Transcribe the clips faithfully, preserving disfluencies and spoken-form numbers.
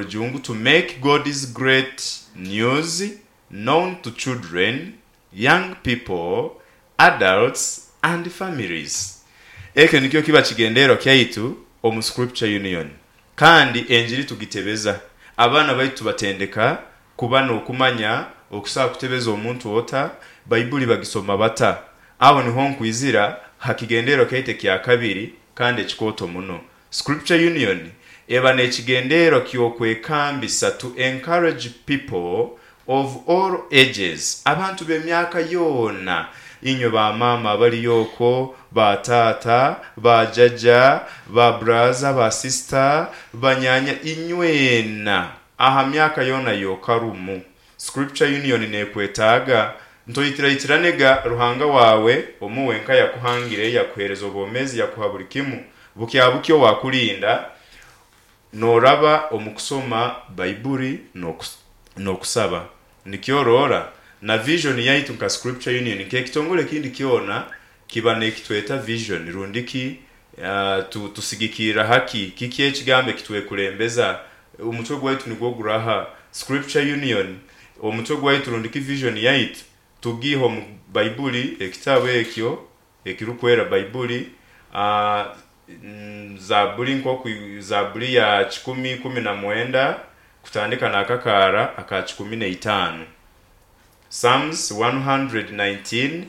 rujungu to make God's great news known to children, young people, adults and families. Eke nikyo kiba kigendero kyaitu omu Scripture Union. Kandi enjiri tugitebeza abana baitu batendeka kuba n'okumanya okusa kutebeza omuntu ota Bayibuli bagisoma bata. Abo niho nkwizira hakigendero kaite kya kabiri kandi ekikoto muno. Scripture Union eba nekigendero kyokwekambisa to encourage people of all ages, abantu b'emyaka yona, inyo ba mama bali yoko, ba tata, ba jaja, ba brother, ba sister, ba nyanya, inywena aha myaka yona yokarumu. Scripture Union nekwetaga ntoyitira itiranega ruhanga wawe omuwenka yakuhangire yakuhereza obomezi yakuha buli kimu bukya bukyo wakulinda noraba omukusoma Bayibuli nokusaba nikyorora na vision yaitu nka Scripture Union nke kitongole kindi kiona kiba nekitweta vision rundiki uh, tu, tusigikira haki kiki ekigambe kitwe kulembeza umutwe gwaitu nigwo guraha Scripture Union omutwe gwaitu rundiki vision yaitu tugiho mu Bayibuli ekitabo ekyo ekirukwera Bayibuli uh, Zaburi nko Zaburi ya kikumi kumi na mwenda kutandika na akakara aka kikumi na itano. Psalms one nineteen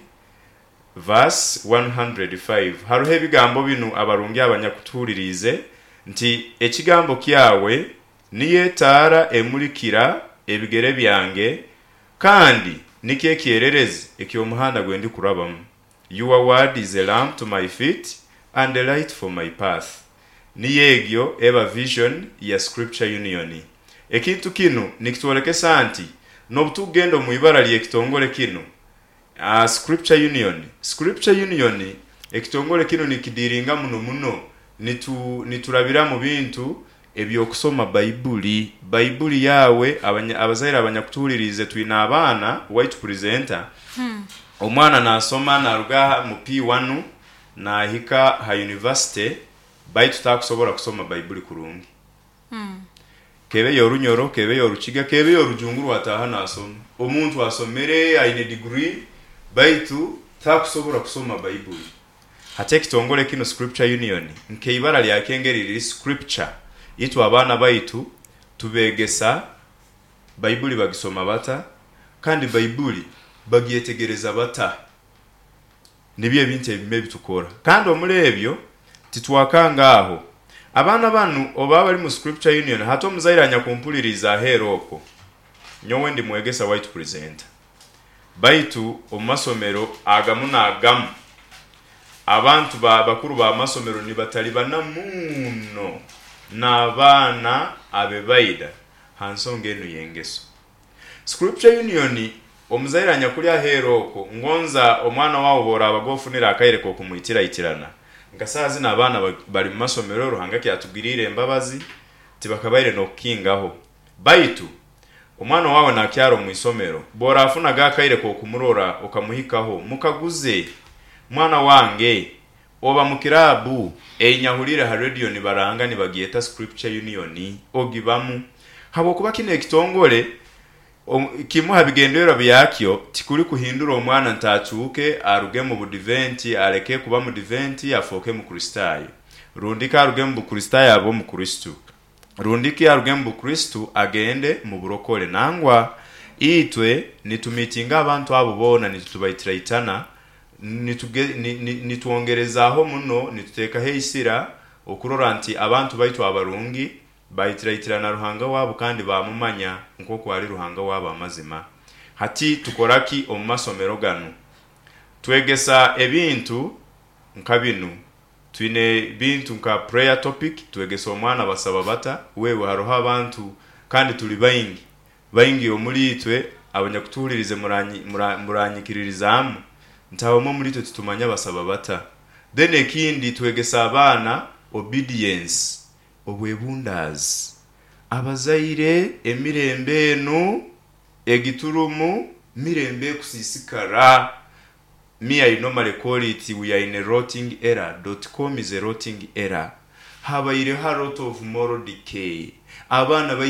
verse one oh five. Haruhe ebigambo binu abarungi abanyakutulirize nti ekigambo kyawe niye taara emulikira ebigere byange kandi nikiye kierereze ekyo muhanda gwendi kurabamu. Your word is a lamp to my feet and a light for my path. Niyegyo eba vision ya Scripture Union. Ekintu kino nikitwolekesa anti nobutugendo mu ibara lye kitongole kino. Uh, Scripture Union. Scripture Union ekitongole kino nikidiringa muno muno nitu niturabira mu bintu ebyo kusoma Bayibuli. Bayibuli yawe abanya abazaira abanyakutulirize twina abana white presenter. Hmm. Omwana nasoma na rugaha mu P one na hika ha university baitu takusobora kusoma Bayibuli kurungi. Hmm. Kebe yorunyoro, kebe yorukiga, kebe yorujunguru wataha nasoma. Omuntu asomere aine degree baitu takusobora kusoma Bayibuli. Hate kitongole kino Scripture Union nke ibara lya kengeri lili Scripture yitu abana baitu tubegesa Bayibuli bagisoma bata kandi Bayibuli bagietegereza bata. Nibye binte bime bitukora kandi omulebyo titwakanga aho abana banu oba bali mu Scripture Union hato muzairanya kumpuliriza heroko nyowe ndi mwegesa white presenter baitu omasomero agamuna agamu abantu ba bakuru ba masomero ni batali bana muno n'abana abebaida hansonge enu yengeso. Scripture Union omuzairanya kuli aheroko ngonza omwana wawo bora abagofunira akaireko kumuyitira itirana ngasazi n'abana bali mu masomero ruhanga kyatugirire embabazi tibakabaire no kingaho baitu omwana wawe nakyaro mu isomero bora afuna gakaireko kumurora okamuhikaho mukaguze mwana wange oba mukirabu einyahulira ha radio ni baranga ni bagieta Scripture Union ogibamu habo kuba kine kitongole kimuha bigendera byakyo tikuri kuhindura omwana ntachuke aruge mu budiventi areke kuba mu diventi afoke mu Kristayo rundika aruge mu Kristayo abo mu Kristo rundiki aruge mu Kristo agende mu burokole nangwa itwe nitumitinga abantu abo bona nitubaitiraitana nituge nituongerezaho muno nituteka heisira okurora nti abantu baitu abarungi baitiraitira ruhanga wabo kandi bamumanya nkoko ari ruhanga wabo amazima. Hati tukoraki omu masomero gano twegesa ebintu nkabinu twine bintu nka prayer topic twegesa omwana basaba bata wewe haroha abantu kandi tuli bayingi bayingi omuli itwe abanyakutulirize muranyi muranyikiririzamu ntawo mo muri twe tutumanya basaba bata. Then ekindi twegesa abana obedience obwebundazi abazaire emirembe enu egiturumu mirembe kusisikara. Me I normally call it we are in a rotting era. .com is a rotting era. Habaire a lot of moral decay. Abana